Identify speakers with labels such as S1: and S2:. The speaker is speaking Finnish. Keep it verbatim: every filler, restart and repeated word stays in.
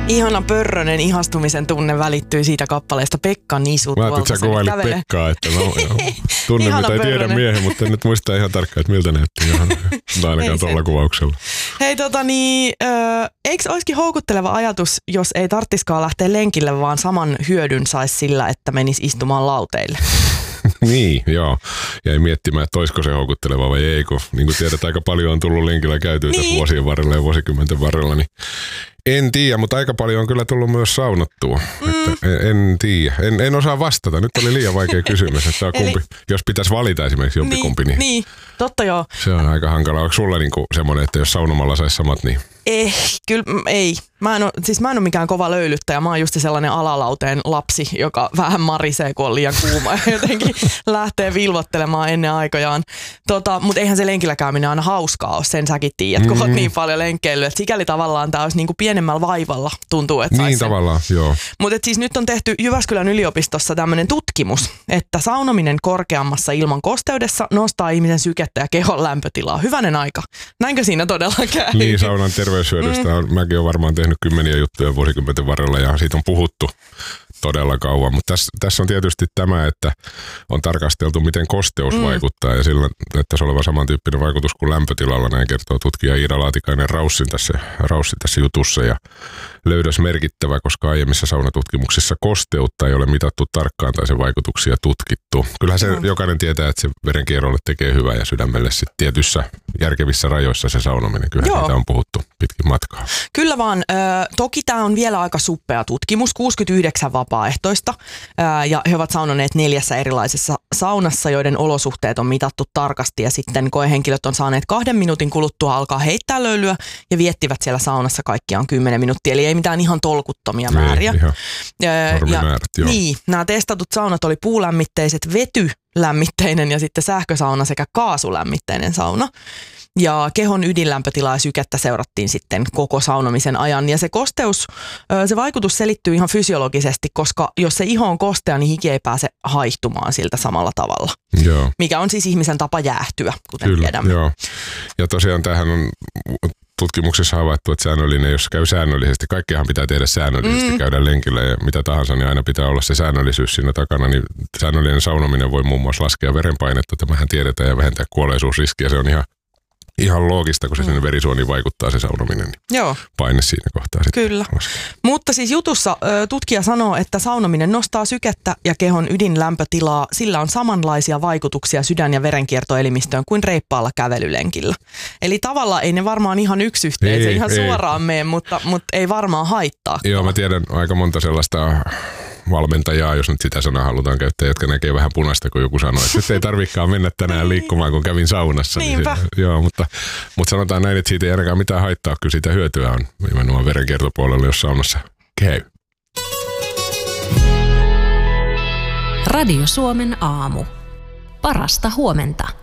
S1: Ihana pörrönen ihastumisen tunne välittyy siitä kappaleesta Pekka Nisu.
S2: Mä ajattelin, että sä kuvailit kävele. Pekkaa, että mä tunnen mitä ei tiedä miehen, mutta en nyt muista ihan tarkkaan, että miltä näytti ihan ainakaan tuolla kuvauksella.
S1: Hei tota niin, äh, eikö olisikin houkutteleva ajatus, jos ei tarttiskaan lähteä lenkille, vaan saman hyödyn saisi sillä, että menisi istumaan lauteille?
S2: Niin, joo. Jäi miettimään, että olisiko se houkutteleva vai ei, kun niin kuin tiedät, aika paljon on tullut lenkillä käytyä niin. tässä vuosien varrella ja vuosikymmenten varrella, niin en tiedä, mutta aika paljon on kyllä tullut myös saunottua. Mm. Että en, en tiedä. En, en osaa vastata. Nyt oli liian vaikea kysymys, että kumpi, Eli, jos pitäisi valita esimerkiksi jompikumpi, niin,
S1: niin, totta joo.
S2: Se on aika hankala. Onko sulla niinku semmoinen, että jos saunomalla saisi samat, niin...
S1: Eh, kyllä ei. Mä en ole, siis mä en ole mikään kova löylyttäjä. Mä oon just sellainen alalauteen lapsi, joka vähän marisee, kun on liian kuuma ja jotenkin lähtee vilvottelemaan ennen aikojaan. Tota, mutta eihän se lenkillä käyminen aina hauskaa ole, sen säkin tiedät, kun mm. oot niin paljon lenkkeillyt. Että sikäli tavallaan tää olisi niinku pienemmällä vaivalla, tuntuu, että
S2: Niin sen. tavallaan, joo.
S1: Mutta siis nyt on tehty Jyväskylän yliopistossa tämmöinen tutkimus, että saunominen korkeammassa ilman kosteudessa nostaa ihmisen sykettä ja kehon lämpötilaa. Hyvänen aika. Näinkö siinä todella käy?
S2: Niin, saunan terveyshyödystä mm. mäkin olen varmaan tehnyt kymmeniä juttuja vuosikymmenten varrella ja siitä on puhuttu todella kauan, mutta tässä, tässä on tietysti tämä, että on tarkasteltu, miten kosteus mm. vaikuttaa ja sillä näyttäisi olevan samantyyppinen vaikutus kuin lämpötilalla, näin kertoo tutkija Iida Laatikainen Raussin tässä, Raussi tässä jutussa ja löydös merkittävä, koska aiemmissa saunatutkimuksissa kosteutta ei ole mitattu tarkkaan tai sen vaikutuksia tutkittu. Kyllähän se mm. jokainen tietää, että se verenkierrolle tekee hyvää ja sydämelle sitten tietyissä järkevissä rajoissa se saunominen. Kyllähän siitä on puhuttu pitkin matkaa.
S1: Kyllä vaan. Ö, toki tämä on vielä aika suppea tutkimus, kuusikymmentäyhdeksän vapaaehtoista ö, ja he ovat saunoneet neljässä erilaisessa saunassa, joiden olosuhteet on mitattu tarkasti ja sitten koehenkilöt on saaneet kahden minuutin kuluttua alkaa heittää löylyä ja viettivät siellä saunassa kaikkiaan kymmenen minuuttia, eli ei mitään ihan tolkuttomia määriä.
S2: Ei, ihan
S1: ö, ja,
S2: määrät, joo.
S1: Niin, nämä testatut saunat oli puulämmitteiset, vetylämmitteinen ja sitten sähkösauna sekä kaasulämmitteinen sauna. Ja kehon ydinlämpötilaa ja sykettä seurattiin sitten koko saunomisen ajan. Ja se kosteus, se vaikutus selittyy ihan fysiologisesti, koska jos se iho on kostea, niin hiki ei pääse haihtumaan siltä samalla tavalla.
S2: Joo.
S1: Mikä on siis ihmisen tapa jäähtyä, kuten
S2: Kyllä,
S1: tiedämme.
S2: Joo. Ja tosiaan tämähän on tutkimuksessa havaittu, että säännöllinen, jos käy säännöllisesti, kaikkihan pitää tehdä säännöllisesti, mm. käydä lenkillä ja mitä tahansa, niin aina pitää olla se säännöllisyys siinä takana. Niin säännöllinen saunominen voi muun muassa laskea verenpainetta, tämähän tiedetään, ja vähentää kuolleisuusriskiä. Se on ihan Ihan loogista, kun se sinne verisuoniin vaikuttaa se saunominen, niin Joo. paine siinä kohtaa sitten.
S1: Kyllä. Mutta siis jutussa tutkija sanoo, että saunominen nostaa sykettä ja kehon ydinlämpötilaa. Sillä on samanlaisia vaikutuksia sydän- ja verenkiertoelimistöön kuin reippaalla kävelylenkillä. Eli tavallaan ei ne varmaan ihan yksi yhteen, se ihan ei. suoraan mene, mutta, mutta ei varmaan haittaa.
S2: Joo, mä tiedän aika monta sellaista valmentajaa, jos nyt sitä sanaa halutaan käyttää, jotka näkee vähän punaista, kun joku sanoo, että nyt ei tarvikaan mennä tänään liikkumaan, kun kävin saunassa.
S1: Niinpä.
S2: Niin se, joo, mutta, mutta sanotaan näin, että siitä ei ainakaan mitään haittaa, kyllä siitä hyötyä on nimenomaan verenkiertopuolella, jos saunassa käy.
S3: Radio Suomen aamu. Parasta huomenta.